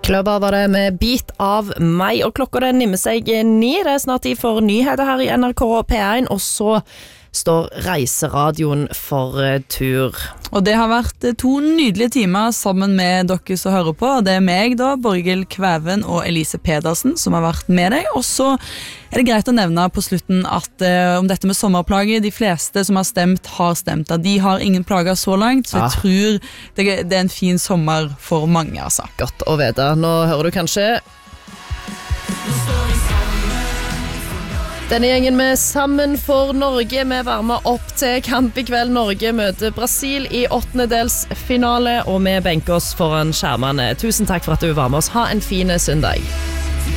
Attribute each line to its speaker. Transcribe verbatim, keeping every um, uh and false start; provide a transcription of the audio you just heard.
Speaker 1: Kløver var det med Bit av meg, og klokka den nimmer seg ni. Det er snart tid for nyheter her i N R K P én, og så står Reiseradioen for tur.
Speaker 2: Og det har vært to nydelige timer sammen med dere som hører på. Det er meg da, Borghild Kvæven og Elise Pedersen som har vært med deg. Og så er det greit å nevne på slutten at eh, om dette med sommerplager, de fleste som har stemt har stemt. At de har ingen plager så langt, så jeg
Speaker 1: Ah.
Speaker 2: tror det, det er en fin sommer for mange, altså.
Speaker 1: Godt å vite. Nå hører du kanskje denne gjengen med Sammen for Norge. Vi varmer opp til kamp i kveld. Norge møter Brasil i åttendedelsfinale, og vi benker oss foran skjermene. Tusen takk for at du var med oss. Ha en fin søndag.